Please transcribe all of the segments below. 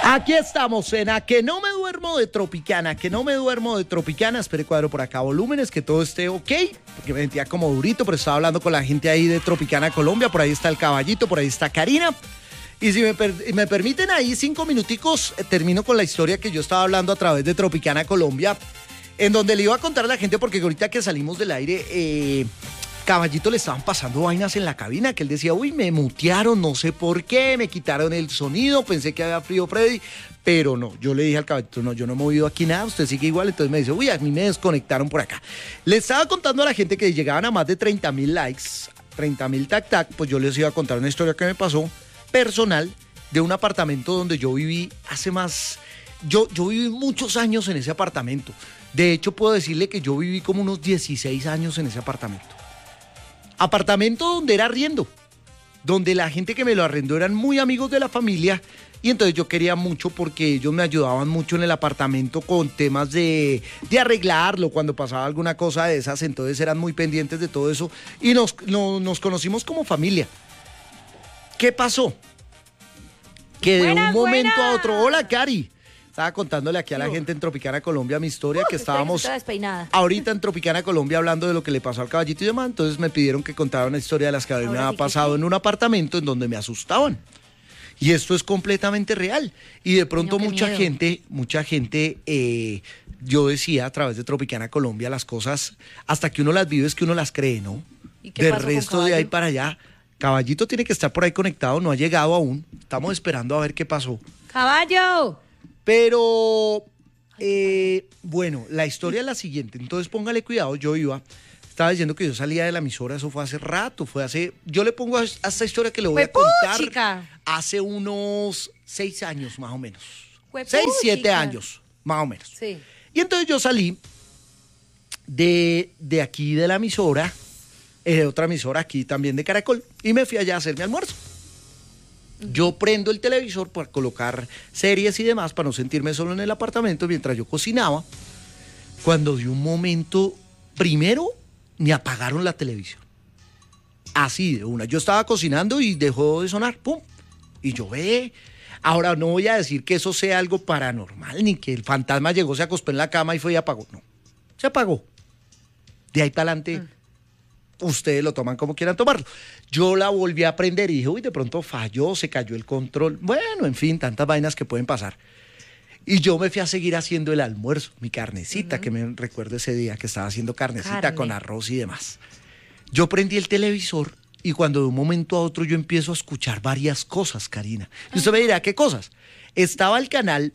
Aquí estamos en A que no me duermo de Tropicana, espere cuadro por acá volúmenes, que todo esté ok, porque me sentía como durito, pero estaba hablando con la gente ahí de Tropicana Colombia, por ahí está el caballito, por ahí está Karina, y si me permiten ahí 5 minuticos, termino con la historia que yo estaba hablando a través de Tropicana Colombia, en donde le iba a contar a la gente, porque ahorita que salimos del aire, Caballito le estaban pasando vainas en la cabina, que él decía, uy, me mutearon, no sé por qué, me quitaron el sonido, pensé que había frío Freddy, pero no, yo le dije al Caballito, no, yo no he movido aquí nada, usted sigue igual, entonces me dice, uy, a mí me desconectaron por acá. Le estaba contando a la gente que llegaban a más de 30,000 likes, 30,000 tac, pues yo les iba a contar una historia que me pasó personal de un apartamento donde yo viví hace más, yo viví muchos años en ese apartamento. De hecho, puedo decirle que yo viví como unos 16 años en ese apartamento. Apartamento donde era arriendo, donde la gente que me lo arrendó eran muy amigos de la familia y entonces yo quería mucho porque ellos me ayudaban mucho en el apartamento con temas de arreglarlo cuando pasaba alguna cosa de esas, entonces eran muy pendientes de todo eso y nos conocimos como familia. ¿Qué pasó? Que de un momento a otro, hola Cari, estaba contándole aquí a la gente en Tropicana Colombia mi historia, que estábamos ahorita en Tropicana Colombia hablando de lo que le pasó al Caballito y demás, entonces me pidieron que contara una historia de las que a mí me había pasado en un apartamento en donde me asustaban. Y esto es completamente real. Y de pronto mucha gente, yo decía a través de Tropicana Colombia las cosas, hasta que uno las vive es que uno las cree, ¿no? ¿Y qué Del pasó resto de ahí para allá, Caballito tiene que estar por ahí conectado, no ha llegado aún, estamos esperando a ver qué pasó. ¡Caballo! Pero, bueno, la historia es la siguiente. Entonces, póngale cuidado, estaba diciendo que yo salía de la emisora, eso fue hace rato, yo le pongo a esta historia que le voy a contar chica. Hace unos 6 años, más o menos. 6, 7 años, más o menos. Sí. Y entonces yo salí de aquí de la emisora, otra emisora aquí también de Caracol, y me fui allá a hacer mi almuerzo. Yo prendo el televisor para colocar series y demás para no sentirme solo en el apartamento mientras yo cocinaba, cuando de un momento, primero me apagaron la televisión, así de una, yo estaba cocinando y dejó de sonar, pum, y yo ahora no voy a decir que eso sea algo paranormal, ni que el fantasma llegó, se acostó en la cama y fue y apagó, no, se apagó, de ahí para adelante. Ustedes lo toman como quieran tomarlo. Yo la volví a prender y dije, uy, de pronto falló, se cayó el control. Bueno, en fin, tantas vainas que pueden pasar. Y yo me fui a seguir haciendo el almuerzo, mi carnecita, que me recuerdo ese día que estaba haciendo carnecita con arroz y demás. Yo prendí el televisor y cuando de un momento a otro yo empiezo a escuchar varias cosas, Karina. Y usted me dirá, ¿qué cosas? Estaba el canal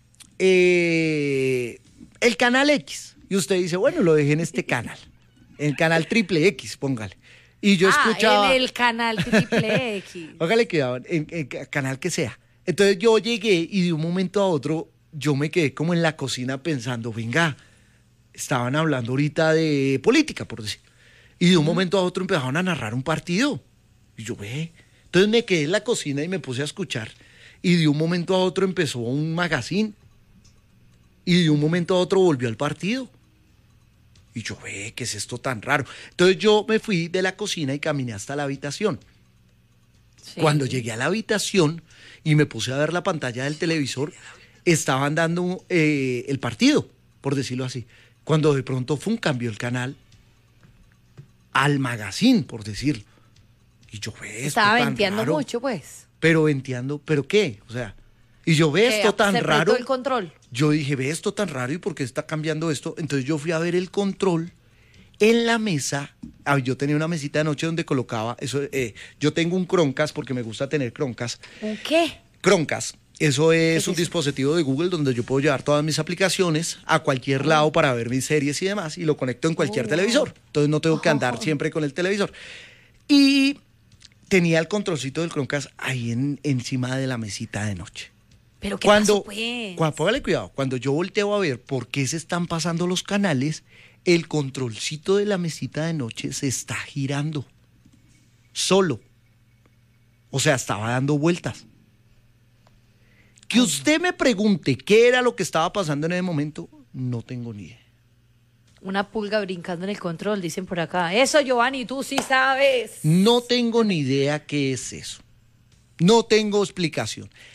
X. Y usted dice, bueno, lo dejé en este canal. El canal Triple X, póngale. Y yo escuchaba... en el canal Triple X. Póngale cuidado, en canal que sea. Entonces yo llegué y de un momento a otro yo me quedé como en la cocina pensando, venga, estaban hablando ahorita de política, por decir. Y de un momento a otro empezaron a narrar un partido. Y yo, Entonces me quedé en la cocina y me puse a escuchar. Y de un momento a otro empezó un magazine. Y de un momento a otro volvió al partido. Y yo, ¿qué es esto tan raro? Entonces yo me fui de la cocina y caminé hasta la habitación. Sí. Cuando llegué a la habitación y me puse a ver la pantalla del televisor, estaban dando el partido, por decirlo así. Cuando de pronto cambió el canal al magazine, por decirlo. Y yo, estaba venteando mucho, pues. Pero venteando, ¿pero qué? O sea, y yo, esto tan raro. El control. Yo dije, esto tan raro y por qué está cambiando esto. Entonces yo fui a ver el control en la mesa. Yo tenía una mesita de noche donde colocaba eso. Yo tengo un Chromecast porque me gusta tener Chromecast. ¿Un qué? Chromecast. Eso es un dispositivo de Google donde yo puedo llevar todas mis aplicaciones a cualquier lado para ver mis series y demás y lo conecto en cualquier televisor. Entonces no tengo que andar siempre con el televisor. Y tenía el controlcito del Chromecast ahí encima de la mesita de noche. ¿Pero qué pasó, pues? Póngale cuidado, cuando yo volteo a ver por qué se están pasando los canales, el controlcito de la mesita de noche se está girando. Solo. O sea, estaba dando vueltas. Que usted me pregunte qué era lo que estaba pasando en ese momento, no tengo ni idea. Una pulga brincando en el control, dicen por acá. Eso, Giovanni, tú sí sabes. No tengo ni idea qué es eso. No tengo explicación.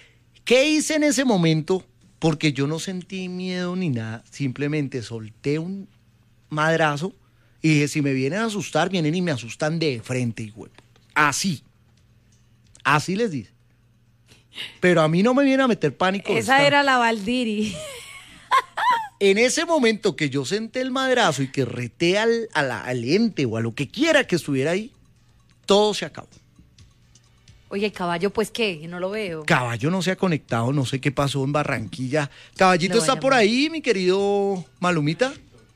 ¿Qué hice en ese momento? Porque yo no sentí miedo ni nada, simplemente solté un madrazo y dije, si me vienen a asustar, vienen y me asustan de frente, hijo de puta. Así les dice. Pero a mí no me viene a meter pánico. Esa era la Valdiri. En ese momento que yo senté el madrazo y que reté al ente o a lo que quiera que estuviera ahí, todo se acabó. Oye, el caballo, pues, ¿qué? Yo no lo veo. Caballo no se ha conectado, no sé qué pasó en Barranquilla. Caballito Lo voy a está por llamar. ahí, mi querido Malumita.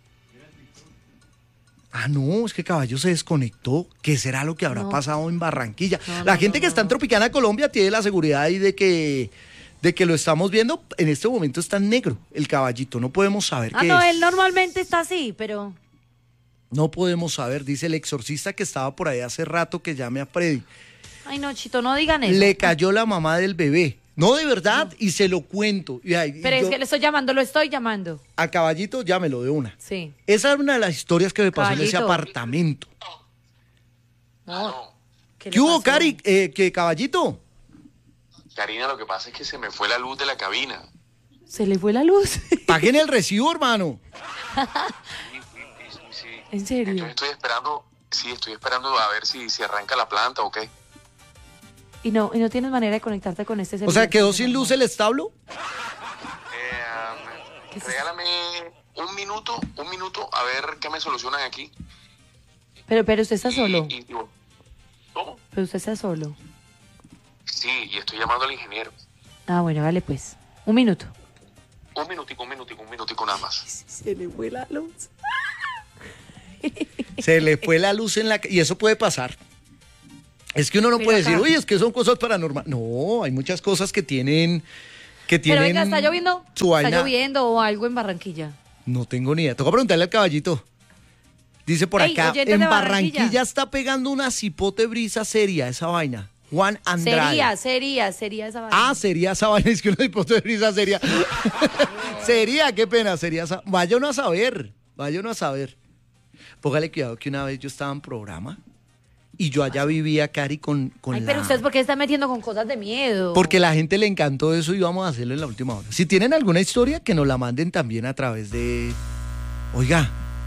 Ah, no, es que Caballo se desconectó. ¿Qué será lo que habrá No. pasado en Barranquilla? No, La no, gente no, que está en no. Tropicana, Colombia, tiene la seguridad ahí de que lo estamos viendo. En este momento está en negro el Caballito. No podemos saber qué No, es. él normalmente está así, pero... No podemos saber, dice el exorcista que estaba por ahí hace rato, que llame a Freddy. Ay, no, Chito, no digan eso. Le cayó la mamá del bebé. No, de verdad, y se lo cuento. Y Pero es yo- que le estoy llamando, lo estoy llamando. A Caballito, llámelo de una. Sí. Esa es una de las historias que me pasó en ese Caballito. apartamento. No. ¿Qué hubo, Cari? ¿Qué Caballito? Karina, lo que pasa es que se me fue la luz de la cabina. ¿Se le fue la luz? Paguen el recibo, hermano. Sí. ¿En serio? Entonces estoy esperando a ver si arranca la planta o qué. ¿Y no tienes manera de conectarte con este O celular? sea, ¿quedó sin luz el establo? ¿Qué es eso? Regálame un minuto a ver qué me solucionan aquí. Pero usted está solo. ¿Cómo? Pero usted está solo. Sí, y estoy llamando al ingeniero. Ah, bueno, vale, pues. Un minuto. Un minutico nada más. Se le fue la luz. Se le fue la luz en la... Y eso puede pasar. Es que uno no Mira puede acá. decir, uy, es que son cosas paranormales. No, hay muchas cosas que tienen... Pero venga, ¿está lloviendo? Su vaina. ¿Está lloviendo o algo en Barranquilla? No tengo ni idea. Toca preguntarle al Caballito. Dice por Ey, acá, oyentes en de Barranquilla. Barranquilla Está pegando una cipote brisa seria esa vaina. Juan Andrade. Sería esa vaina. Ah, sería esa vaina, es que una cipote brisa seria. Sería, qué pena, sería esa. Vaya uno a saber. Póngale cuidado que una vez yo estaba en programa y yo allá vivía, Cari, con Ay, la... pero ustedes, ¿por qué están metiendo con cosas de miedo? Porque la gente le encantó eso y vamos a hacerlo en la última hora. Si tienen alguna historia, que nos la manden también a través de... Oiga.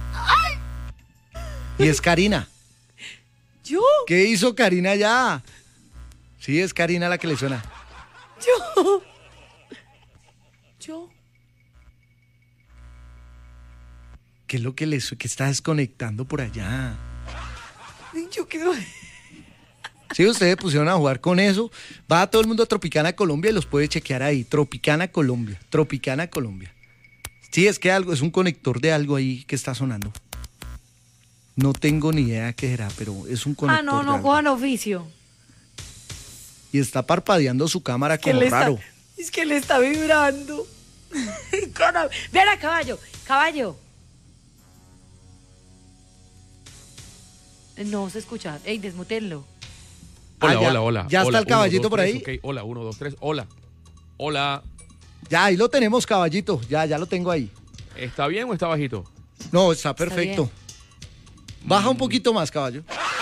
Y es Karina. ¿Yo? ¿Qué hizo Karina ya? Sí, es Karina la que le suena. ¿Yo? ¿Qué es lo que que está desconectando por allá? ¿Yo qué soy? Sí, ustedes pusieron a jugar con eso. Va todo el mundo a Tropicana Colombia y los puede chequear ahí. Tropicana Colombia. Sí, es que algo, es un conector de algo ahí que está sonando. No tengo ni idea qué era, pero es un conector. Ah, no, de no, algo. cojan oficio. Y está parpadeando su cámara Que como le está- raro. Es que le está vibrando. Ven a caballo. No se escucha. Ey, desmutenlo. Ah, ya- Hola. ya está Hola, el caballito 1, 2, por 3, ahí. ok. Hola, 1, 2, 3. Hola. Ya, ahí lo tenemos, Caballito. Ya lo tengo ahí. ¿Está bien o está bajito? No, está perfecto. bien. Baja un poquito más, caballo.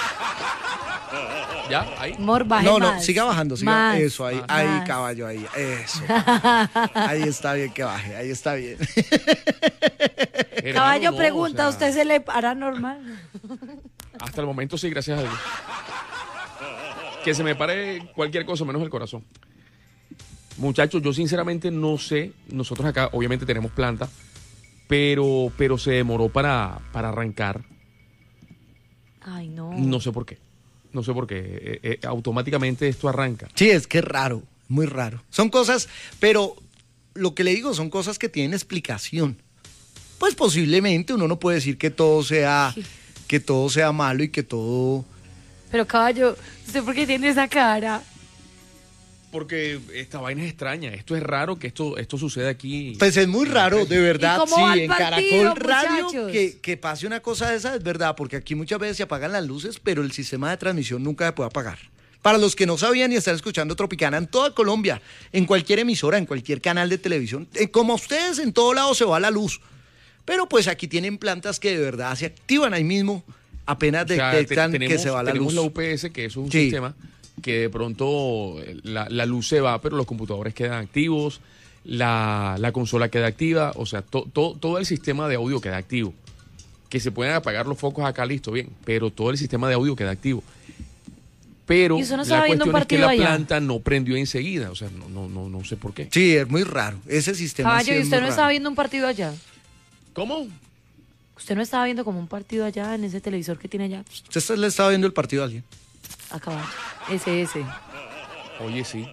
¿Ya? ¿Ahí? Mor, baje No, más. siga bajando, siga. Más. Eso, ahí, Más. ahí, caballo, ahí. Eso. Ahí está bien que baje, ahí está bien. Hermano, Caballo no, pregunta, o ¿a sea, usted se le hará normal? Hasta el momento sí, gracias a Dios. Que se me pare cualquier cosa menos el corazón. Muchachos, yo sinceramente no sé. Nosotros acá obviamente tenemos planta, pero se demoró para arrancar. Ay, no. No sé por qué. Automáticamente esto arranca. Sí, es que es raro, muy raro. Son cosas, pero lo que le digo son cosas que tienen explicación. Pues posiblemente uno no puede decir que todo sea malo y que todo... Pero caballo, ¿usted por qué tiene esa cara? Porque esta vaina es extraña. Esto es raro que esto suceda aquí. Pues es muy raro, de verdad, ¿Y cómo sí, va el en partido, Caracol Radio muchachos? que pase una cosa de esa es verdad, porque aquí muchas veces se apagan las luces, pero el sistema de transmisión nunca se puede apagar. Para los que no sabían y están escuchando Tropicana en toda Colombia, en cualquier emisora, en cualquier canal de televisión, como a ustedes en todo lado se va la luz. Pero pues aquí tienen plantas que de verdad se activan ahí mismo, apenas O sea, detectan que se va la tenemos luz. la UPS, que eso es un Sí. sistema que de pronto la luz se va, pero los computadores quedan activos, la consola queda activa, o sea, todo el sistema de audio queda activo. Que se pueden apagar los focos acá, listo, bien, pero todo el sistema de audio queda activo. Pero ¿Y usted no la estaba viendo un cuestión es que partido la allá? planta no prendió enseguida, o sea, no sé por qué. Sí, es muy raro. Ese sistema sí Caballo, ¿y es usted muy no raro. estaba viendo un partido allá? ¿Cómo? ¿Usted no estaba viendo como un partido allá en ese televisor que tiene allá? ¿Usted le estaba viendo el partido a alguien? A caballo. Ese. Oye, sí.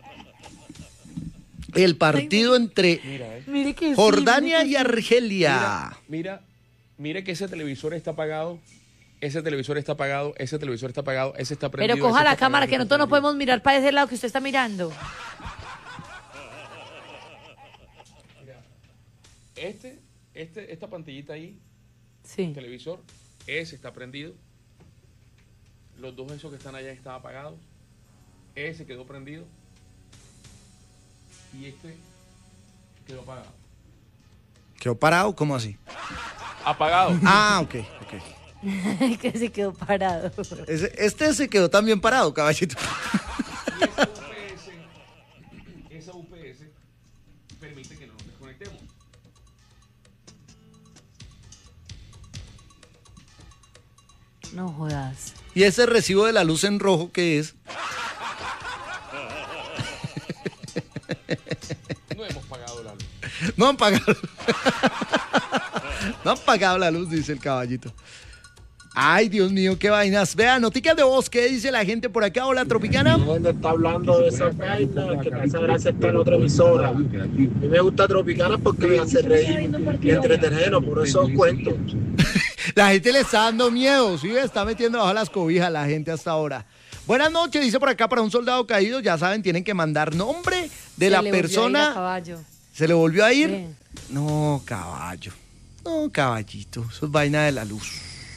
El partido entre Mira, Mire que sí, Jordania mire que y Argelia. Mira que ese televisor está apagado, ese televisor está apagado, ese televisor está apagado, ese está prendido. Pero coja ese la está cámara, apagado, que nosotros no podemos mirar para ese lado que usted está mirando. Esta pantallita ahí, Sí. televisor, ese está prendido. Los dos esos que están allá están apagados. Ese quedó prendido. Y este quedó apagado. ¿Quedó parado? ¿Cómo así? Apagado. Ah, ok. Que se quedó parado. Este se quedó también parado, caballito. Y esa UPS permite que no nos desconectemos. No jodas. ¿Y ese recibo de la luz en rojo qué es? No hemos pagado la luz. No han pagado. No han pagado la luz, dice el caballito. Ay, Dios mío, qué vainas. Vean, noticias de voz, ¿qué dice la gente por acá? Hola, Tropicana. Gente está hablando de esa vaina, que esa gracia está en otra emisora. A mí me gusta Tropicana porque me hace reír y entretenernos, por eso os cuento. La gente le está dando miedo, ¿sí? Está metiendo bajo las cobijas la gente hasta ahora. Buenas noches, dice por acá, para un soldado caído, ya saben, tienen que mandar nombre de Se la le volvió a ir a persona. caballo. ¿Se le volvió a ir? Sí. No, caballo. No, caballito. Eso es vaina de la luz.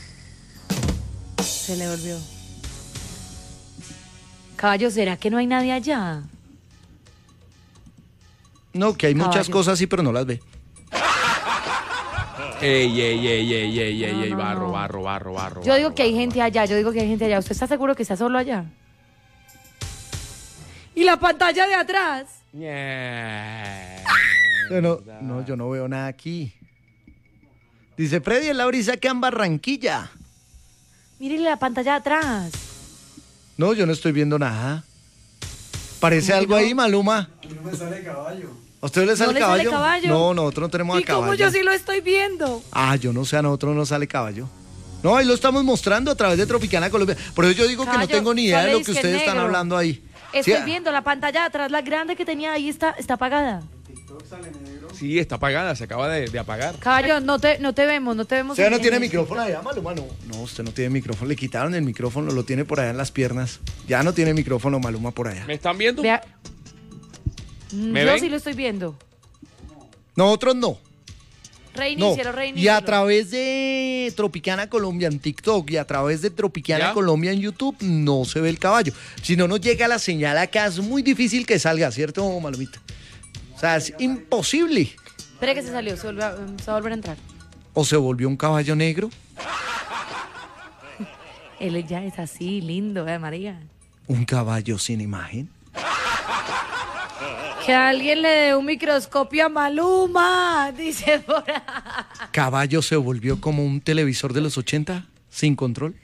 Se le volvió. Caballo, ¿será que no hay nadie allá? No, que hay muchas Caballo. cosas sí, pero no las ve. Ey, No, barro, no. barro. Yo digo que hay gente allá, ¿Usted está seguro que está solo allá? ¿Y la pantalla de atrás? No, yo no veo nada aquí. Dice Freddy en la brisa que en Barranquilla. Mírele la pantalla de atrás. No, yo no estoy viendo nada. ¿Parece ¿Cómo que algo no? ahí, Maluma? No me sale caballo. ¿A usted le sale ¿No le sale caballo? caballo? No, nosotros no tenemos ¿Y a caballo. cómo yo sí lo estoy viendo? Ah, yo no sé, a nosotros no sale caballo. No, ahí lo estamos mostrando a través de Tropicana Colombia. Por eso yo digo que no Caballo, tengo ni idea de solo lo que disque ustedes están negro. hablando ahí. Estoy Sí, viendo la pantalla de atrás, la grande que tenía ahí está apagada. Sí, está apagada, se acaba de apagar. Caballo, no te vemos, no te vemos. ¿Usted no en tiene el- micrófono allá, Maluma? No, no, usted no tiene micrófono. Le quitaron el micrófono, lo tiene por allá en las piernas. Ya no tiene micrófono, Maluma, por allá. ¿Me están viendo? Vea. ¿Me Yo ven? sí lo estoy viendo. Nosotros no. No. Reinícialo, Y a reinícialo. través de Tropicana Colombia en TikTok y a través de Tropicana ¿Ya? Colombia en YouTube no se ve el caballo. Si no nos llega la señal acá, es muy difícil que salga, ¿cierto, Malumita? O sea, es imposible. Espere que se salió, se va a volver a entrar. ¿O se volvió un caballo negro? Él ya es así, lindo, María. ¿Un caballo sin imagen? Que alguien le dé un microscopio a Maluma, dice por ahí. ¿Caballo se volvió como un televisor de los 80 sin control?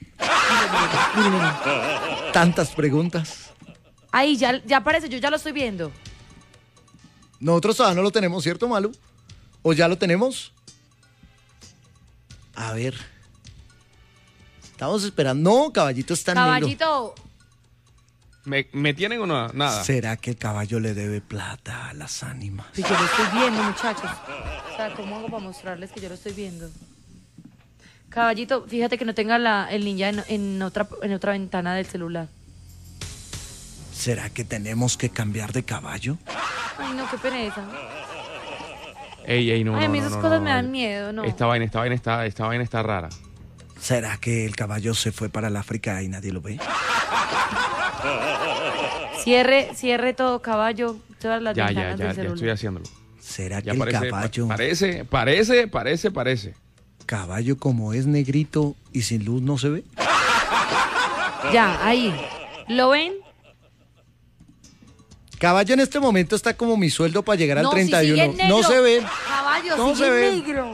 Tantas preguntas. Ahí, ya aparece, yo ya lo estoy viendo. Nosotros todavía no lo tenemos, ¿cierto, Malu? ¿O ya lo tenemos? A ver. Estamos esperando. No, caballito está negro. Caballito, ¿Me tienen o no? Nada. ¿Será que el caballo le debe plata a las ánimas? pues yo lo estoy viendo, muchachos. O sea, ¿cómo hago para mostrarles que yo lo estoy viendo? Caballito, fíjate que no tenga el ninja en otra ventana del celular. ¿Será que tenemos que cambiar de caballo? Ay, no, qué pereza. Ey, no. Ay, a mí no, esas no, cosas no. me dan miedo, ¿no? Esta vaina está rara. ¿Será que el caballo se fue para el África y nadie lo ve? Cierre todo, caballo, todas las Ya ventanas del celular. estoy haciéndolo. ¿Será que Ya el parece, caballo, parece. caballo como es negrito y sin luz no se ve? Ya, ahí. ¿Lo ven? Caballo en este momento está como mi sueldo para llegar al No, si 31. sigue negro. No se ve. Caballo, No sigue se ve. negro.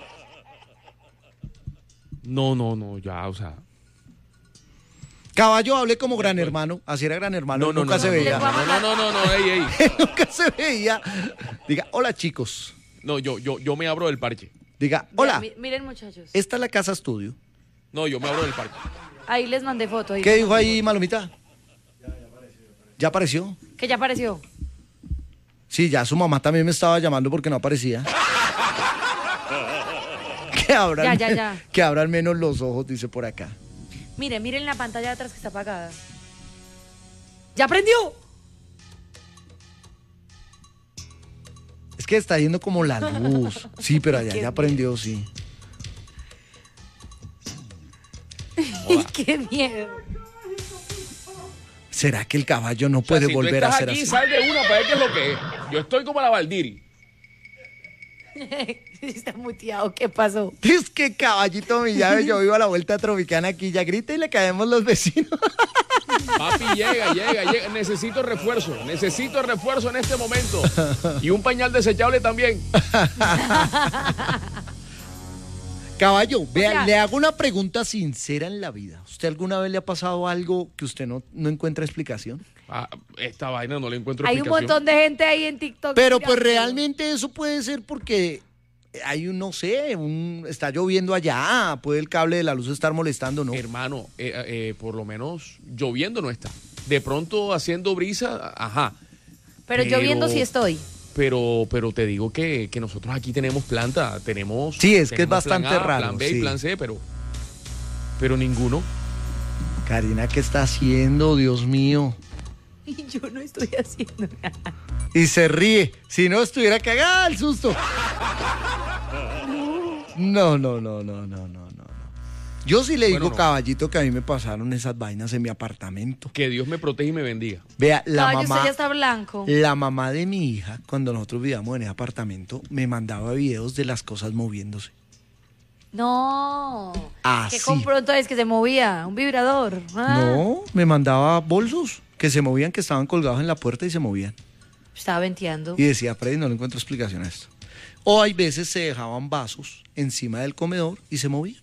No, ya, o sea. Caballo, hable como Gran Hermano. Así era Gran Hermano. Nunca se veía. No, ey. Nunca se veía. Diga, hola chicos. No, yo me abro del parche. Diga, hola. Miren, muchachos. Esta es la casa estudio. No, yo me abro del parche. Ahí les mandé foto. ¿Qué dijo ahí, Malomita? ¿Ya apareció? Que ya apareció. Sí, ya su mamá también me estaba llamando porque no aparecía. Que abran, Ya. que abran menos los ojos, dice por acá. Miren la pantalla de atrás que está apagada. ¡Ya prendió! Es que está yendo como la luz. Sí, pero allá ya prendió, sí. ¡Qué miedo! ¿Será que el caballo no puede si volver tú a estás ser aquí, así? sal de una para ver qué es lo que es. Yo estoy como la Valdiri. Está muteado, ¿qué pasó? Es que caballito mi llave, yo vivo a la vuelta tropicana aquí, ya grita y le caemos los vecinos. Papi, llega. Necesito refuerzo en este momento. Y un pañal desechable también. Caballo, vea, sea, le hago una pregunta sincera en la vida. ¿Usted alguna vez le ha pasado algo que usted no encuentra explicación? Esta vaina no le encuentro Hay un explicación. montón de gente ahí en TikTok. Pero pues mirándolo. realmente eso puede ser porque hay un, no sé, está lloviendo allá, puede el cable de la luz estar molestando, ¿no? Hermano, por lo menos lloviendo no está. De pronto haciendo brisa, ajá. Pero yo viendo sí estoy. Pero te digo que nosotros aquí tenemos planta, tenemos... Sí, es que es tenemos bastante plan A, raro, Plan B sí. y plan C, pero ninguno. Karina, ¿qué está haciendo? Dios mío. Y yo no estoy haciendo nada. Y se ríe. Si no estuviera cagada el susto. No. Yo sí le digo, Bueno, no. caballito, que a mí me pasaron esas vainas en mi apartamento. Que Dios me proteja y me bendiga. Vea, la Caballo, mamá... usted ya está blanco. La mamá de mi hija, cuando nosotros vivíamos en ese apartamento, me mandaba videos de las cosas moviéndose. No. Así. ¿Qué compró entonces que se movía? ¿Un vibrador? Ah, No, me mandaba bolsos que se movían, que estaban colgados en la puerta y se movían. Estaba venteando. Y decía, Freddy, no le encuentro explicación a esto. O hay veces se dejaban vasos encima del comedor y se movían.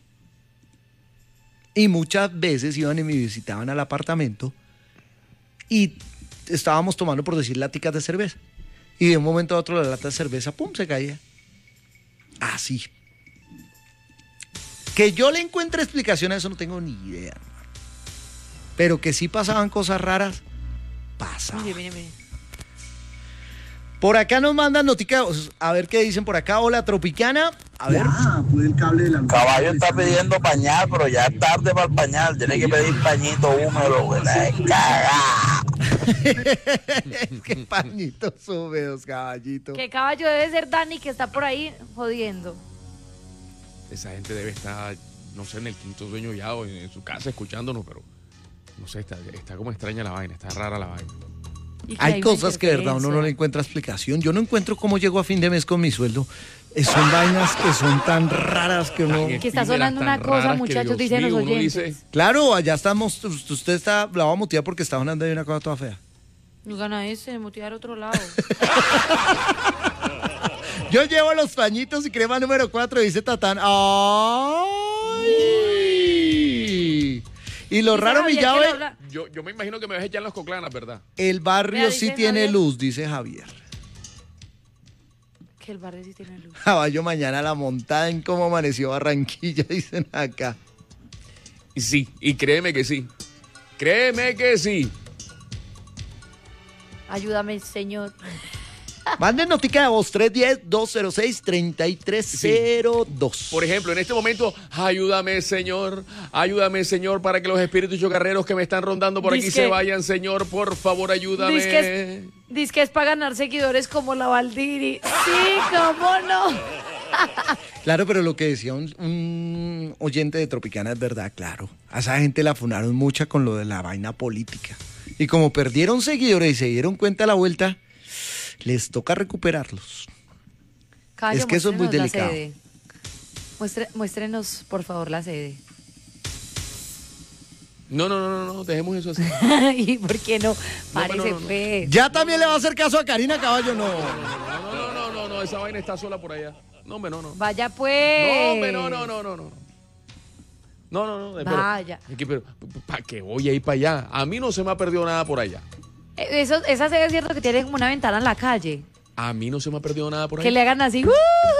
Y muchas veces iban y me visitaban al apartamento y estábamos tomando, por decir, laticas de cerveza. Y de un momento a otro la lata de cerveza, ¡pum!, se caía. Así. Que yo le encuentre explicación a eso no tengo ni idea, hermano. Pero que sí pasaban cosas raras, pasaban. Mire. Por acá nos mandan noticas, a ver qué dicen por acá. Hola, Tropicana. A ver. Caballo está pidiendo pañal, pero ya es tarde para el pañal. Tiene que pedir pañito húmedo, güey. Caga. Qué pañitos húmedos, caballito. ¿Qué caballo debe ser Dani que está por ahí jodiendo? Esa gente debe estar, no sé, en el quinto sueño ya o en su casa escuchándonos, pero no sé, está como extraña la vaina, está rara la vaina. Y que Hay una cosas que de verdad uno no le interferencia. encuentra explicación. Yo no encuentro cómo llego a fin de mes con mi sueldo. Son vainas que son tan raras que uno... Que está Efímeras sonando tan una cosa, raras que, muchachos, Dios dicen los mío, uno oyentes. dice, Claro, allá estamos, usted está, la va a mutear porque está hablando de una cosa toda fea. No gana ese, motivar otro lado. Yo llevo los pañitos y crema número 4, dice Tatán. ¡Ay! Y lo Dice raro, mi Javier que llave, lo habla- yo me imagino que me vas a echar las coclanas, ¿verdad? el barrio Vea, sí dice tiene Javier. luz, dice Javier. Que el barrio sí tiene luz. Caballo mañana la montada en cómo amaneció Barranquilla, dicen acá. Y sí, y créeme que sí. Créeme que sí. Ayúdame, señor. Manden notica de voz 310-206-3302. Por ejemplo, en este momento, ayúdame, Señor, para que los espíritus chocarreros que me están rondando por aquí Dizque- se vayan, Señor, por favor, ayúdame. Dice que es para ganar seguidores como la Valdiri. Sí, cómo no. Claro, pero lo que decía un oyente de Tropicana es verdad, claro. A esa gente la funaron mucha con lo de la vaina política. Y como perdieron seguidores y se dieron cuenta a la vuelta, les toca recuperarlos. Caballo, Es que eso es muy muéstrenos la delicado. sede. Muéstrenos, por favor, la sede. No, dejemos eso así. ¿Y por qué no? Parece no. pues. ¿Ya también le va a hacer caso a Karina Caballo? No. No, esa vaina está sola por allá. No, hombre, no. Vaya pues. No, hombre, no. Vaya. Pero, ¿para qué voy a ir para allá? A mí no se me ha perdido nada por allá. Esa sede es cierto que tiene como una ventana en la calle. A mí no se me ha perdido nada por allá. Que le hagan así.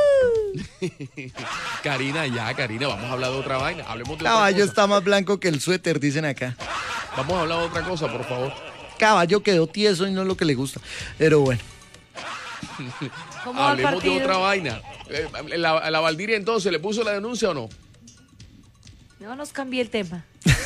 Karina, vamos a hablar de otra vaina. Hablemos de Caballo otra cosa. está más blanco que el suéter, dicen acá. Vamos a hablar de otra cosa, por favor. Caballo quedó tieso y no es lo que le gusta. Pero bueno. ¿Cómo va el Hablemos de partido? otra vaina. ¿La Valdiria entonces le puso la denuncia o no? No nos cambie el tema.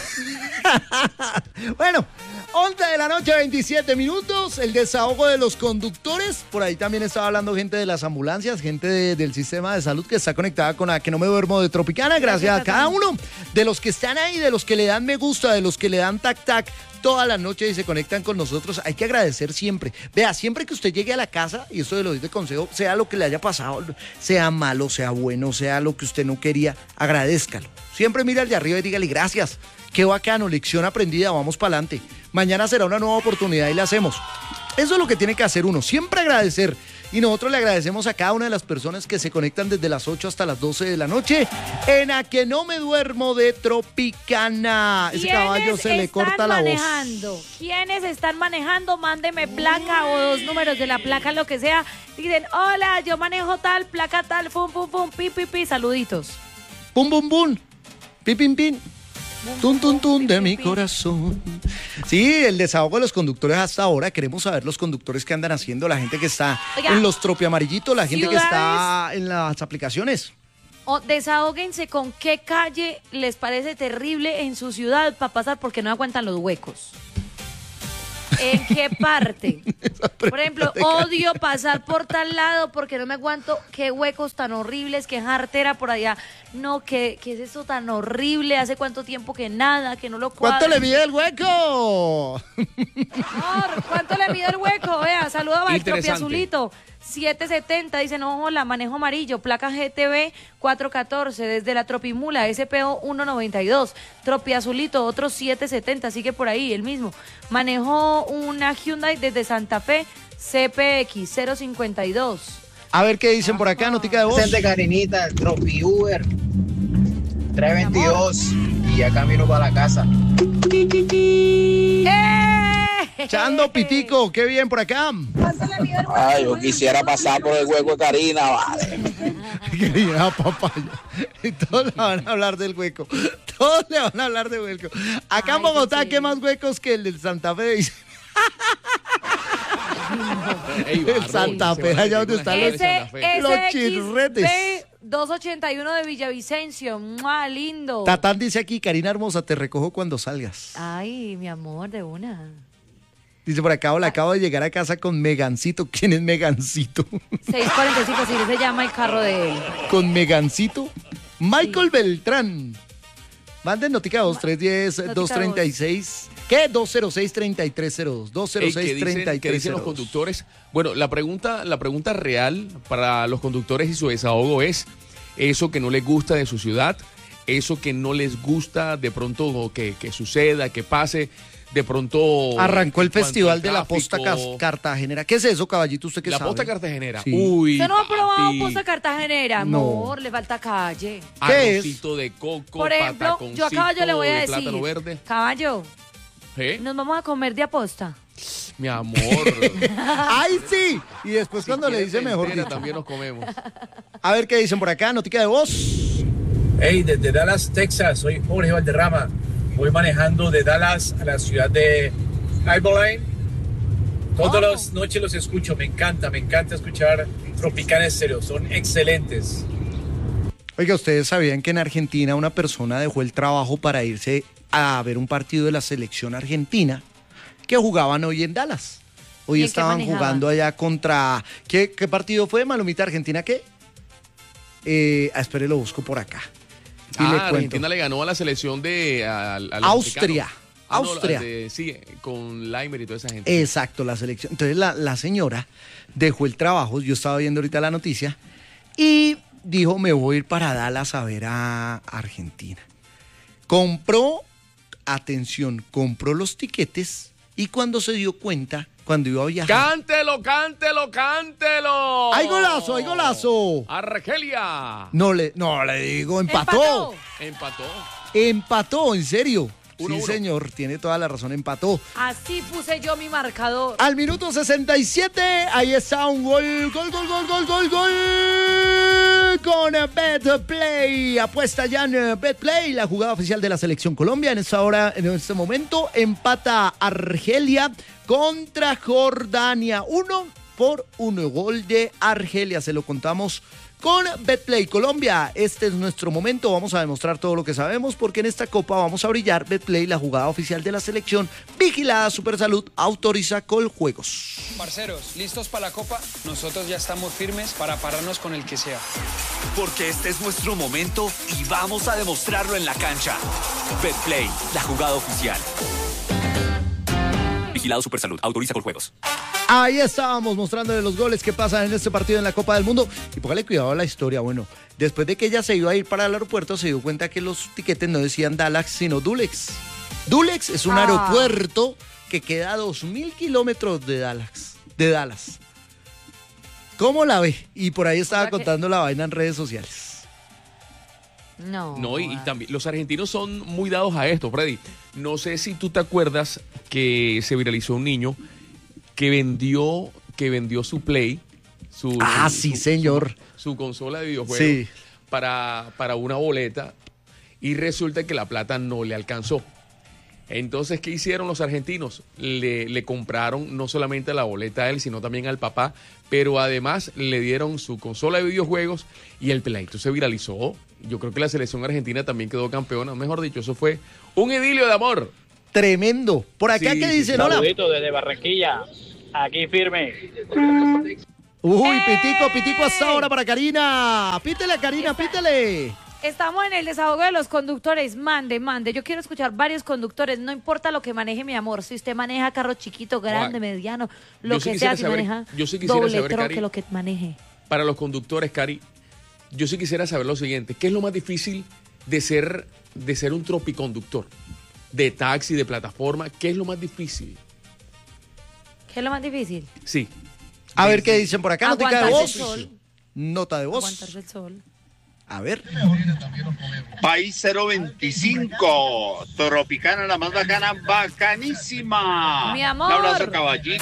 Bueno, 11 de la noche, 27 minutos. El desahogo de los conductores. Por ahí también estaba hablando gente de las ambulancias, gente del sistema de salud que está conectada con A Que No Me Duermo de Tropicana. Gracias a cada uno de los que están ahí, de los que le dan me gusta, de los que le dan tac toda la noche y se conectan con nosotros. Hay que agradecer siempre. Vea, siempre que usted llegue a la casa, y esto lo doy de consejo, sea lo que le haya pasado, sea malo, sea bueno, sea lo que usted no quería, agradézcalo. Siempre mire al de arriba y dígale gracias. Qué bacano, lección aprendida, vamos para adelante. Mañana será una nueva oportunidad y la hacemos. Eso es lo que tiene que hacer uno, siempre agradecer. Y nosotros le agradecemos a cada una de las personas que se conectan desde las 8 hasta las 12 de la noche en A Que No Me Duermo de Tropicana. Ese caballo se le corta la voz. ¿Quiénes están manejando? Mándeme placa o 2 números de la placa, lo que sea. Dicen, hola, yo manejo tal, placa tal, pum, pi, saluditos. Pum, bum, bum. Pi, pin, pin. Tun, tun, tun de mi corazón. Sí, el desahogo de los conductores hasta ahora. Queremos saber los conductores que andan haciendo, la gente que está en los tropiamarillitos, la gente que está en las aplicaciones. Desahóguense con qué calle les parece terrible en su ciudad para pasar porque no aguantan los huecos. ¿En qué parte? Por ejemplo, odio pasar por tal lado porque no me aguanto. Qué huecos tan horribles, qué jartera por allá. No, ¿qué es eso tan horrible? ¿Hace cuánto tiempo que nada, que no lo cuadro? ¿Cuánto le mide el hueco? ¿Cuánto le mide el hueco? Vea, saluda al Tropiazulito. 770, dice, no, hola, manejo amarillo, placa GTB 414, desde la Tropimula, SPO 192, Tropiazulito, otro 770, sigue por ahí, el mismo. Manejo una Hyundai desde Santa Fe, CPX 052. A ver qué dicen por acá, notica de voz. Presente, Karinita, el Tropi Uber 322 y ya camino para la casa. Chando Pitico, qué bien por acá. Ay, yo quisiera pasar por el hueco de Karina, vale. Querida papaya. Y todos le van a hablar del hueco. Todos le van a hablar del hueco. Acá en Bogotá, ¿qué más huecos que el del Santa Fe? Dice. El Santa Fe, allá donde están los chirretes. 281 de Villavicencio, ¡mua, lindo! Tatán dice aquí, Karina hermosa, te recojo cuando salgas. Ay, mi amor, de una. Dice por acá, hola, acabo de llegar a casa con Megancito. ¿Quién es Megancito? 645, sí, se llama el carro de él. ¿Con Megancito? Michael Beltrán. Manden notica 2-310-236. ¿Qué? 206-3302. 206-3302. ¿Qué dicen los conductores? Bueno, la pregunta real para los conductores y su desahogo es eso que no les gusta de su ciudad, eso que no les gusta de pronto que suceda, que pase. De pronto... Arrancó el festival de la Posta Cartagenera. ¿Qué es eso, caballito? ¿Usted qué sabe? La Posta Cartagenera. Sí. Uy, ¿Usted no ha probado papi. Posta Cartagenera? No. Amor, le falta calle. ¿Qué Arrocito de coco, Por ejemplo, yo a Caballo le voy a de decir, plátano verde. Caballo, ¿Eh? nos vamos a comer de aposta. Mi amor. ¡Ay, sí! Y después cuando le dice mejor entera, dicho. también nos comemos. A ver qué dicen por acá, notica de voz. Hey, desde Dallas, Texas, soy Jorge Valderrama. Voy manejando de Dallas a la ciudad de Abilene. Todas las noches los escucho, me encanta escuchar Tropicana Estéreo, son excelentes. Oiga, ¿ustedes sabían que en Argentina una persona dejó el trabajo para irse a ver un partido de la selección argentina que jugaban hoy en Dallas? Hoy ¿Y en qué estaban manejaba? jugando allá contra... ¿Qué partido fue, Malumita? ¿Argentina qué? Espere, lo busco por acá. Y le cuento. Argentina le ganó a la selección de... a los Austria. mexicanos. Austria. Sí, con Leimer y toda esa gente. Exacto, la selección. Entonces la señora dejó el trabajo, yo estaba viendo ahorita la noticia, y dijo, me voy a ir para Dallas a ver a Argentina. Compró atención, compró los tiquetes y cuando se dio cuenta, cuando iba a viajar... ¡Cántelo! ¡Hay golazo, hay golazo! ¡Argelia! No le digo, empató. Empató, en serio. 1-1. Sí, señor, tiene toda la razón, empató. Así puse yo mi marcador. Al minuto 67, ahí está un gol con BetPlay. Apuesta ya en BetPlay, la jugada oficial de la Selección Colombia. En este momento, empata Argelia contra Jordania. 1-1, gol de Argelia. Se lo contamos con BetPlay Colombia. Este es nuestro momento, vamos a demostrar todo lo que sabemos porque en esta copa vamos a brillar. BetPlay, la jugada oficial de la selección, vigilada Supersalud, autoriza Coljuegos. Parceros, ¿listos para la copa? Nosotros ya estamos firmes para pararnos con el que sea. Porque este es nuestro momento y vamos a demostrarlo en la cancha. BetPlay, la jugada oficial. Vigilado Supersalud, autoriza Coljuegos. Ahí estábamos mostrándole los goles que pasan en este partido en la Copa del Mundo. Y póngale cuidado a la historia. Bueno, después de que ella se iba a ir para el aeropuerto, se dio cuenta que los tiquetes no decían Dallas, sino Dulles. Dulles es un aeropuerto que queda a 2.000 kilómetros de Dallas. ¿Cómo la ve? Y por ahí estaba contando la vaina en redes sociales. No, y también los argentinos son muy dados a esto, Freddy. No sé si tú te acuerdas que se viralizó un niño que vendió su Play, su consola de videojuegos, sí, para una boleta, y resulta que la plata no le alcanzó. Entonces, ¿qué hicieron los argentinos? Le compraron no solamente la boleta a él, sino también al papá, pero además le dieron su consola de videojuegos y el peladito se viralizó. Yo creo que la selección argentina también quedó campeona. Mejor dicho, eso fue un idilio de amor. Tremendo. Por acá, ¿qué dicen? Hola. Saludito desde Barranquilla. Aquí firme. Uy, pitico hasta ahora para Karina. Pítele, Karina, pítele. Estamos en el desahogo de los conductores. Mande. Yo quiero escuchar varios conductores. No importa lo que maneje, mi amor. Si usted maneja carro chiquito, grande, mediano, lo que sea, si maneja doble troque, lo que maneje. Para los conductores, Cari, yo sí quisiera saber lo siguiente. ¿Qué es lo más difícil de ser un tropiconductor? De taxi, de plataforma. ¿Qué es lo más difícil? ¿Qué es lo más difícil? Sí. A ver qué dicen por acá. Nota de voz. Nota de voz. Aguantarse el sol. A ver. País 025. Tropicana, la más bacana, bacanísima. Mi amor. Un abrazo, caballito.